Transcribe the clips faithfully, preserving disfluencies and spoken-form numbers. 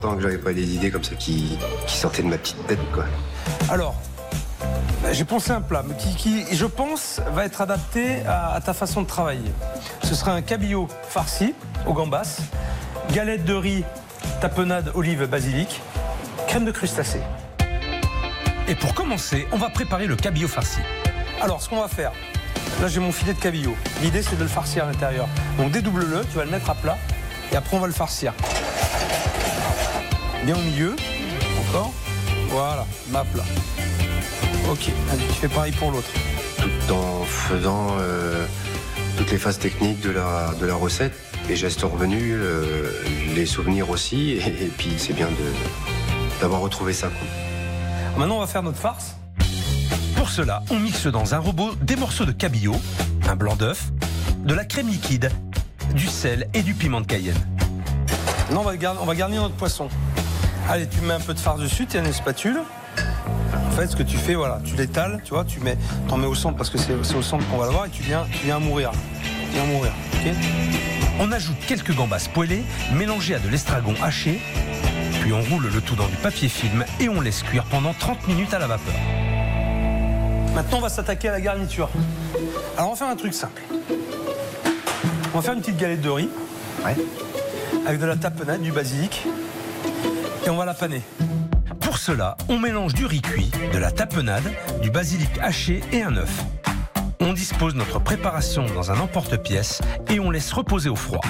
Tant que j'avais pas des idées comme ça qui, qui sortaient de ma petite tête, quoi. Alors, j'ai pensé un plat qui, qui, je pense, va être adapté à, à ta façon de travailler. Ce sera un cabillaud farci aux gambas, galette de riz, tapenade, olive, basilic, crème de crustacés. Et pour commencer, on va préparer le cabillaud farci. Alors, ce qu'on va faire, là j'ai mon filet de cabillaud. L'idée c'est de le farcir à l'intérieur. Donc dédouble-le, tu vas le mettre à plat et après on va le farcir. Bien au milieu, encore. Voilà, à plat. Ok, allez, tu fais pareil pour l'autre. Tout en faisant euh, toutes les phases techniques de la, de la recette, les gestes revenus, euh, les souvenirs aussi, et, et puis c'est bien de, d'avoir retrouvé ça, quoi. Maintenant on va faire notre farce. Pour cela, on mixe dans un robot des morceaux de cabillaud, un blanc d'œuf, de la crème liquide, du sel et du piment de Cayenne. Maintenant on va, garnir, on va garnir notre poisson. Allez, tu mets un peu de farce dessus, tu as une spatule. En fait, ce que tu fais, voilà, tu l'étales, tu vois, tu mets, t'en mets au centre parce que c'est, c'est au centre qu'on va le voir et tu viens, tu viens mourir. Tu viens mourir, ok ? On ajoute quelques gambas poêlées, mélangées à de l'estragon haché, puis on roule le tout dans du papier film et on laisse cuire pendant trente minutes à la vapeur. Maintenant, on va s'attaquer à la garniture. Alors, on va faire un truc simple. On va faire une petite galette de riz. Ouais. Avec de la tapenade, du basilic. Et on va la paner. Pour cela, on mélange du riz cuit, de la tapenade, du basilic haché et un œuf. On dispose notre préparation dans un emporte-pièce et on laisse reposer au froid.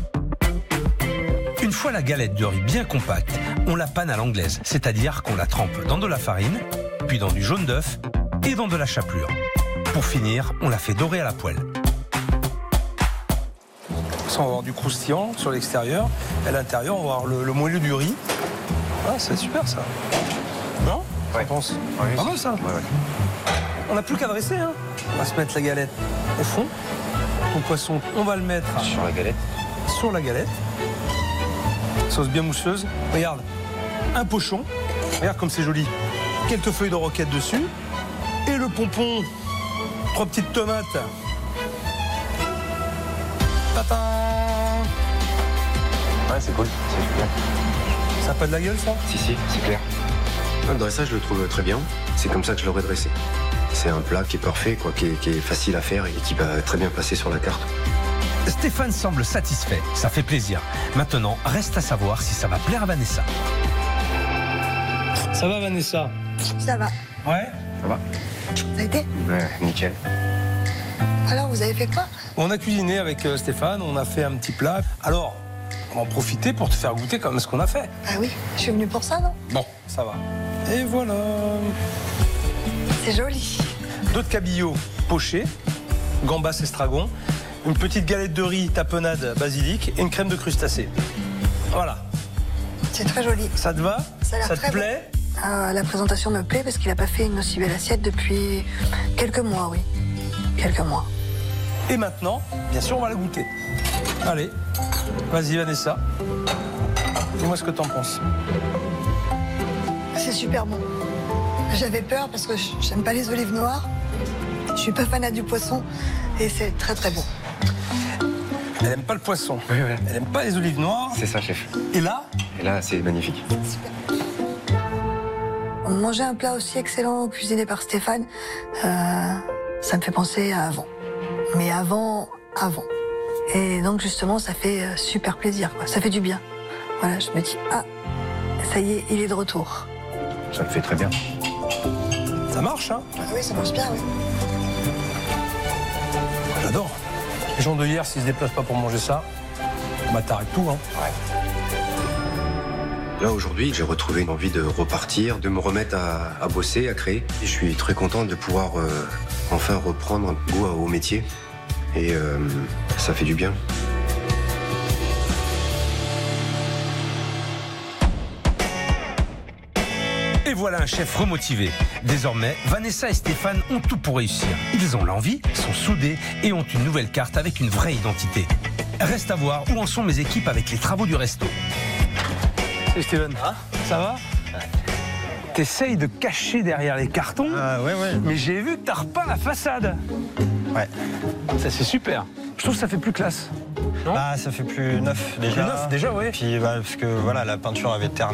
Une fois la galette de riz bien compacte, on la panne à l'anglaise, c'est-à-dire qu'on la trempe dans de la farine, puis dans du jaune d'œuf et dans de la chapelure. Pour finir, on la fait dorer à la poêle. Ça, on va avoir du croustillant sur l'extérieur. Et à l'intérieur, on va avoir le, le moelleux du riz. Ah, c'est super ça. Non ? Ouais. Je pense. Ouais, Pas mal ça. Ouais, ouais. On n'a plus qu'à dresser. Hein. On va se mettre la galette au fond. Ton poisson, on va le mettre Sur la galette. sur la galette. Sauce bien mousseuse. Regarde, un pochon. Regarde comme c'est joli. Quelques feuilles de roquette dessus. Et le pompon. Trois petites tomates. Tatin. Ouais, c'est cool, c'est super. Ça n'a pas de la gueule, ça ? Si, si, c'est clair. Le dressage, je le trouve très bien. C'est comme ça que je l'aurais dressé. C'est un plat qui est parfait, quoi, qui est, qui est facile à faire et qui va très bien passer sur la carte. Stéphane semble satisfait, ça fait plaisir. Maintenant, reste à savoir si ça va plaire à Vanessa. Ça va, Vanessa ? Ça va. Ouais ? Ça va ? Ça a été ? Ouais, nickel. Alors, vous avez fait quoi ? On a cuisiné avec euh, Stéphane, on a fait un petit plat. Alors, on va en profiter pour te faire goûter quand même ce qu'on a fait. Ah oui, je suis venue pour ça, non ? Bon, ça va. Et voilà. C'est joli. D'autres cabillauds pochés, gambas estragon, une petite galette de riz, tapenade, basilic et une crème de crustacés. Voilà. C'est très joli. Ça te va ? Ça a l'air te très plaît ? Euh, la présentation me plaît parce qu'il n'a pas fait une aussi belle assiette depuis quelques mois, oui. Quelques mois. Et maintenant, bien sûr, on va la goûter. Allez, vas-y Vanessa. Dis-moi ce que t'en penses. C'est super bon. J'avais peur parce que j'aime pas les olives noires. Je suis pas fanat du poisson et c'est très très bon. Elle aime pas le poisson. Oui, oui. Elle aime pas les olives noires. C'est ça, chef. Et là, Et là, c'est magnifique. Super. On mangeait un plat aussi excellent cuisiné par Stéphane. Euh, ça me fait penser à avant. Mais avant, avant. Et donc justement, ça fait super plaisir, quoi. Ça fait du bien. Voilà, je me dis, ah, ça y est, il est de retour. Ça le fait très bien. ça marche, hein ? Ah oui, ça marche bien, oui. J'adore. Les gens de hier, s'ils se déplacent pas pour manger ça, bah t'arrêtes tout, hein. Ouais. Là, aujourd'hui, j'ai retrouvé une envie de repartir, de me remettre à, à bosser, à créer. Et je suis très content de pouvoir euh, enfin reprendre un goût au métier. Et euh, ça fait du bien. Et voilà un chef remotivé. Désormais, Vanessa et Stéphane ont tout pour réussir. Ils ont l'envie, sont soudés et ont une nouvelle carte avec une vraie identité. Reste à voir où en sont mes équipes avec les travaux du resto. Salut Steven. Ah, ça va ? T'essayes de cacher derrière les cartons, ah ouais, ouais. mais j'ai vu que t'as repeint la façade. Ouais. Ça, c'est super. Je trouve que ça fait plus classe. non? Bah, ça fait plus neuf déjà. Plus neuf déjà, oui. Puis bah, parce que voilà, la peinture avait terminé.